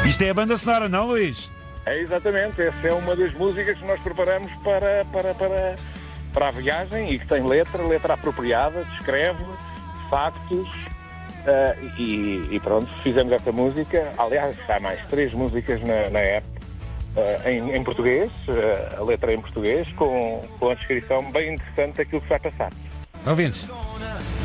Isto é a banda sonora, não, Luís? É exatamente, essa é uma das músicas que nós preparamos para a viagem e que tem letra apropriada, descreve factos e pronto, fizemos essa música. Aliás, há mais 3 músicas na app em português, a letra em português, com a descrição bem interessante daquilo que vai passar. Ouvintes?